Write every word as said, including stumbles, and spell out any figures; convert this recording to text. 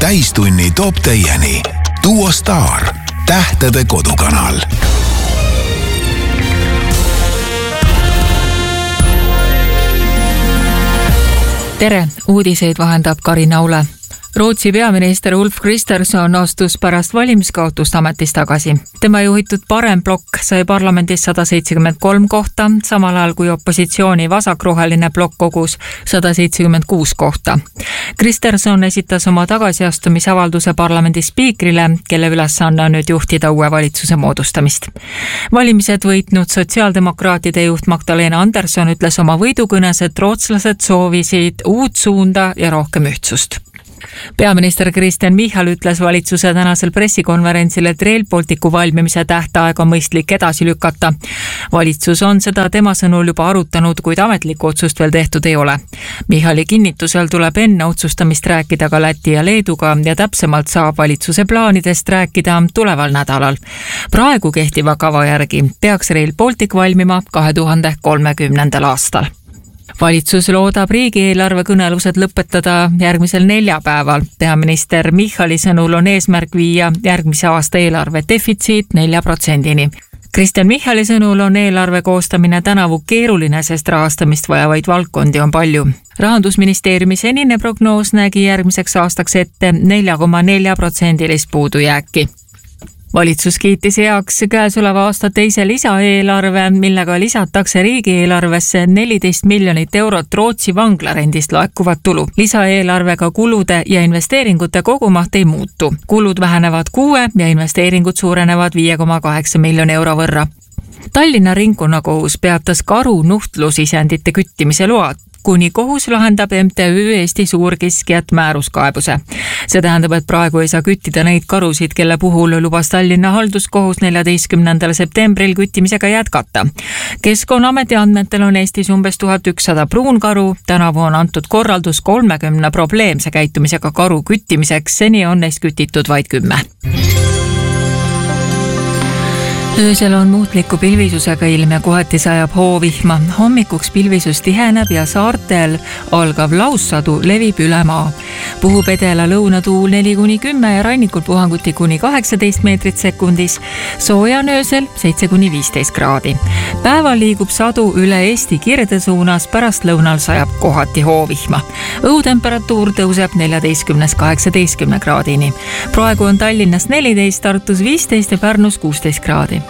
täistunni toob teieni Duo Star, tähtede kodukanal. Tere, uudiseid vahendab Karina Ule. Rootsi peaminister Ulf Kristersson astus pärast valimiskaotust ametist tagasi. Tema juhitud parem blokk sai parlamendis sada seitsekümmend kolm kohta, samal ajal kui opositsiooni vasakroheline blokk kogus sada seitsekümmend kuus kohta. Kristersson esitas oma tagasiastumisavalduse parlamendi spiikrile, kelle ülesanne on nüüd juhtida uue valitsuse moodustamist. Valimised võitnud sotsiaaldemokraatide juht Magdalena Andersson ütles oma võidukõnes, et rootslased soovisid uut suunda ja rohkem ühtsust. Peaminister Kristen Michal ütles valitsuse tänasel pressikonverentsil, et Rail Balticu valmimise tähtaeg on mõistlik edasi lükata. Valitsus on seda tema sõnul juba arutanud, kuid ametlikku otsust veel tehtud ei ole. Michali kinnitusel tuleb enne otsustamist rääkida ka Läti ja Leeduga ja täpsemalt saab valitsuse plaanidest rääkida tuleval nädalal. Praegu kehtiva kava järgi peaks Rail Baltic valmima kahe tuhande kolmekümnendal aastal. Valitsus loodab riigieelarve kõnelused lõpetada järgmisel neljapäeval. Peaminister Michali sõnul on eesmärk viia järgmise aasta eelarve defitsiit nelja protsendini. Kristen Michali sõnul on eelarve koostamine tänavu keeruline, sest rahastamist vajavaid valdkondi on palju. Rahandusministeeriumi senine prognoos nägi järgmiseks aastaks ette nelja koma nelja protsendilist puudujääki. Valitsus kiitis heaks käesoleva aasta teise lisaeelarve, millega lisatakse riigieelarvesse neliteist miljonit eurot Rootsi vanglarendist laekuvat tulu. Lisaeelarvega kulude ja investeeringute kogumaht ei muutu. Kulud vähenevad kuue ja investeeringud suurenevad viie koma kaheksa miljoni euro võrra. Tallinna ringkonnakohus peatas karu nuhtlusisendite küttimise load, kuni kohus lahendab M T Ü Eesti Suurkiskjat määruskaebuse. See tähendab, et praegu ei saa küttida neid karusid, kelle puhul lubas Tallinna halduskohus neljateistkümnendal septembril küttimisega jätkata. Keskkonnaameti andmetel on Eestis umbes tuhat ükssada pruunkaru. Tänavu on antud korraldus kolmekümne probleemse käitumisega karu küttimiseks, seni on neist kütitud vaid kümme. Öösel on muutliku pilvisusega ilm ja kohati sajab hoovihma. Hommikuks pilvisus tiheneb ja saartel algav laussadu levib üle maa. Puhub edela lõunatuul neli kuni kümme ja rannikul puhanguti kuni kaheksateist meetrit sekundis. Sooja on öösel seitse kuni viisteist kraadi. Päeval liigub sadu üle Eesti kirde suunas, pärast lõunal sajab kohati hoovihma. Õhutemperatuur tõuseb neljateistkümnest kaheksateistkümne kraadini. Praegu on Tallinnas neliteist, Tartus viisteist ja Pärnus kuusteist kraadi.